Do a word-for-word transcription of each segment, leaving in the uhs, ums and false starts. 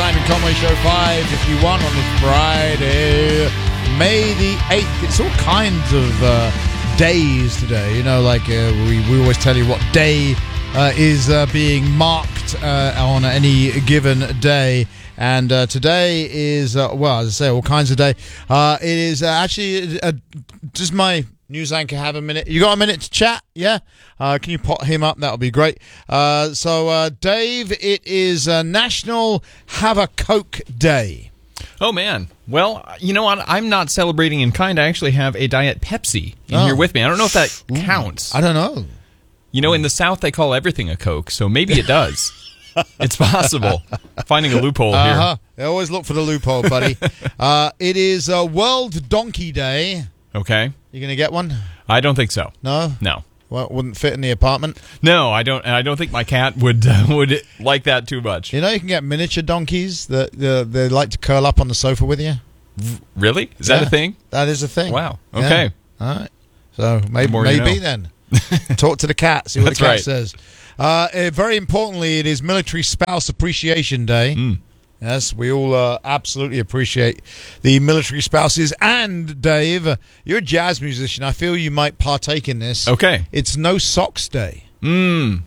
nine and Conway Show five if you want on this Friday, May the eighth. It's all kinds of uh, days today. You know, like uh, we, we always tell you what day uh, is uh, being marked uh, on any given day. And uh, today is, uh, well, as I say, all kinds of day. Uh, it is uh, actually, uh, does my news anchor have a minute? You got a minute to chat? Yeah? Uh, can you pot him up? That'll be great. Uh, so, uh, Dave, it is uh, National Have a Coke Day. Oh, man. Well, you know what? I'm not celebrating in kind. I actually have a Diet Pepsi in Oh. here with me. I don't know if that Ooh, counts. I don't know. You know, in the South, they call everything a Coke, so maybe it does. It's possible. Finding a loophole Uh-huh. here. They always look for the loophole, buddy. uh, it is uh, World Donkey Day. Okay. You going to get one? I don't think so. No? No. Well, it wouldn't fit in the apartment. No, I don't. I don't think my cat would uh, would like that too much. You know, you can get miniature donkeys that uh, they like to curl up on the sofa with you. Really? Is Yeah, that a thing? That is a thing. Wow. Yeah. Okay. All right. So maybe, more you maybe know. then. Talk to the cat. See what That's the cat right. says. Uh, uh, very importantly, it is Military Spouse Appreciation Day. Mm. Yes, we all uh, absolutely appreciate the military spouses. And, Dave, uh, you're a jazz musician. I feel you might partake in this. Okay. It's No Socks Day. Mm.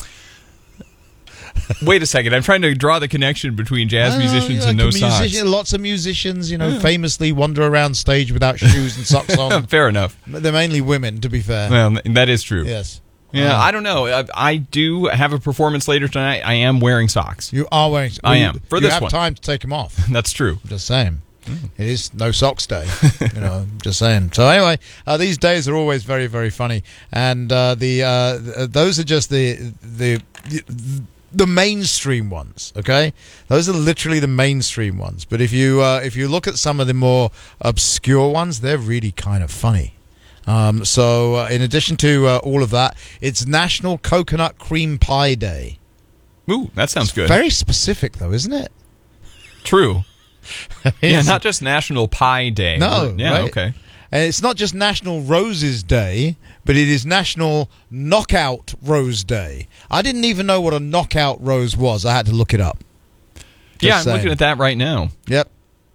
Wait a second. I'm trying to draw the connection between jazz I don't know, musicians you're and like no a socks. musician- Lots of musicians, you know, famously wander around stage without shoes and socks on. Fair enough. They're mainly women, to be fair. Well, that is true. Yes. Yeah, Uh, I don't know. I, I do have a performance later tonight. I am wearing socks. You are wearing. I you- am, for you this have one. time to take them off. That's true. I'm just saying. It is No Socks Day. you know, I'm just saying. So anyway, uh, these days are always very, very funny, and uh, the uh, th- those are just the the. the the mainstream ones, okay? Those are literally the mainstream ones. But if you uh, if you look at some of the more obscure ones, they're really kind of funny. Um, so uh, in addition to uh, all of that, it's National Coconut Cream Pie Day. Ooh, that sounds good. Very specific, though, isn't it? True. Yeah, It's- not just National Pie Day. No, Yeah, right? okay. And it's not just National Roses Day, but it is National Knockout Rose Day. I didn't even know what a knockout rose was. I had to look it up. Yeah, I'm Just saying. looking at that right now. Yep.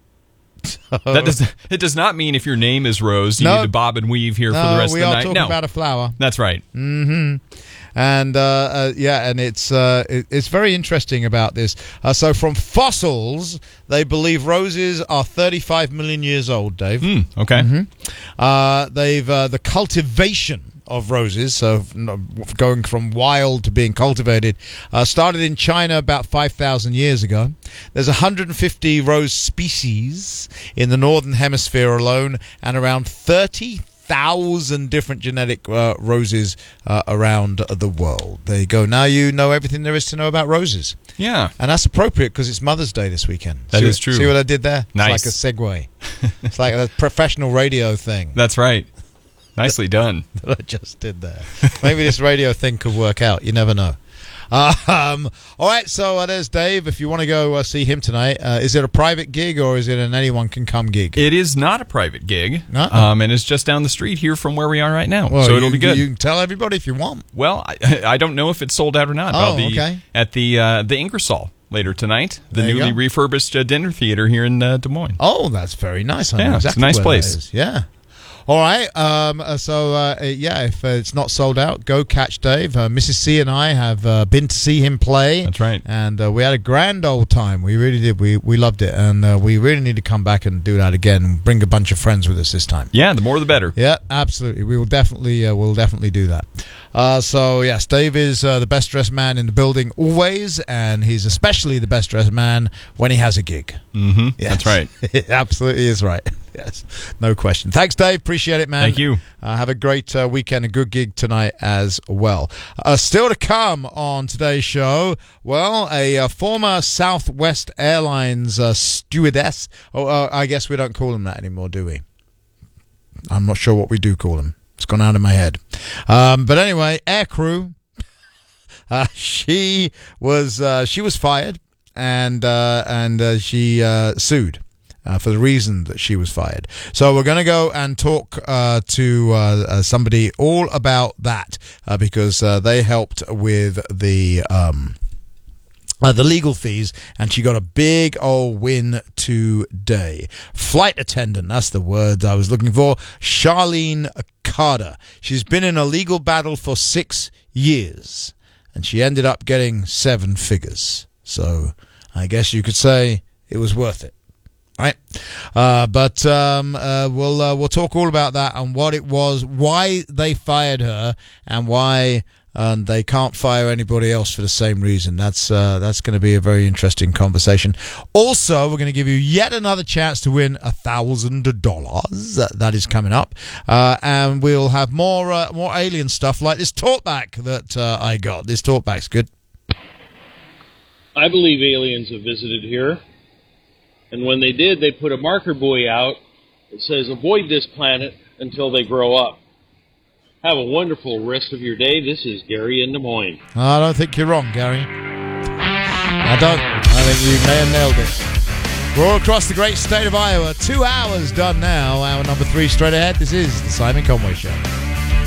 That does it does not mean if your name is Rose, you No. need to bob and weave here for No, the rest we of the are night. talking No, about a flower. that's right. Mm-hmm. And uh, uh, yeah, and it's uh, it, it's very interesting about this. Uh, so, from fossils, they believe roses are thirty-five million years old. Dave, Hmm, okay. uh, they've uh, the cultivation of roses, so going from wild to being cultivated, uh, started in China about five thousand years ago. There's one hundred fifty rose species in the northern hemisphere alone, and around thirty thousand different genetic uh, roses uh, around the world. There you go. Now you know everything there is to know about roses. Yeah. And that's appropriate because it's Mother's Day this weekend. That see is what, true. See what I did there? Nice. It's like a segue. It's like a professional radio thing That's right. Nicely done. that I just did there. Maybe this radio thing could work out. You never know. Um, all right, so uh, there's Dave. If you want to go uh, see him tonight, uh, is it a private gig or is it an anyone can come gig? It is not a private gig, Uh-uh. um, and it's just down the street here from where we are right now. Well, so it'll you, be good. You can tell everybody if you want. Well, I, I don't know if it's sold out or not. Oh, I'll be okay. at the uh, the Ingersoll later tonight, the There you newly go. refurbished uh, dinner theater here in uh, Des Moines. Oh, that's very nice. I know Yeah, it's a exactly nice where place. that is. Yeah. All right. Um, uh, so, uh, uh, yeah, if uh, it's not sold out, go catch Dave. Uh, Missus C and I have uh, been to see him play. That's right. And uh, we had a grand old time. We really did. We we loved it. And uh, we really need to come back and do that again and bring a bunch of friends with us this time. Yeah, the more the better. Yeah, absolutely. We will definitely uh, we'll definitely do that. Uh, so, yes, Dave is uh, the best-dressed man in the building always, and he's especially the best-dressed man when he has a gig. Mm-hmm. Yes. That's right. It absolutely is right. Yes, no question. Thanks, Dave. Appreciate it, man. Thank you. Uh, have a great uh, weekend, a good gig tonight as well. Uh, still to come on today's show, well, a uh, former Southwest Airlines uh, stewardess. Oh, uh, I guess we don't call them that anymore, do we? I'm not sure what we do call them. It's gone out of my head. Um, but anyway, air crew. Uh, she was uh, she was fired, and uh, and uh, she uh, sued. Uh, for the reason that she was fired. So we're going to go and talk uh, to uh, uh, somebody all about that uh, because uh, they helped with the um, Uh, the legal fees, and she got a big old win today. Flight attendant, that's the word I was looking for. Charlene Carter. She's been in a legal battle for six years, and she ended up getting seven figures. So I guess you could say it was worth it. Right, uh, but um, uh, we'll uh, we'll talk all about that and what it was, why they fired her, and why and they can't fire anybody else for the same reason. That's uh, that's going to be a very interesting conversation. Also, we're going to give you yet another chance to win a thousand dollars. That is coming up, uh, and we'll have more uh, more alien stuff like this talkback that uh, I got. This talkback's good. I believe aliens have visited here. And when they did, they put a marker buoy out that says, avoid this planet until they grow up. Have a wonderful rest of your day. This is Gary in Des Moines. I don't think you're wrong, Gary. I don't. I think you may have nailed it. We're all across the great state of Iowa. Two hours done now. Hour number three straight ahead. This is the Simon Conway Show.